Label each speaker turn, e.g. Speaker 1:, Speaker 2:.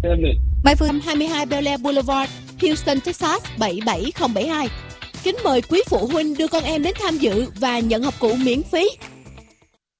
Speaker 1: Mai Phương 22 Bel Air Boulevard, Houston, Texas 77072. Kính mời quý phụ huynh đưa con em đến tham dự và nhận học cụ miễn phí.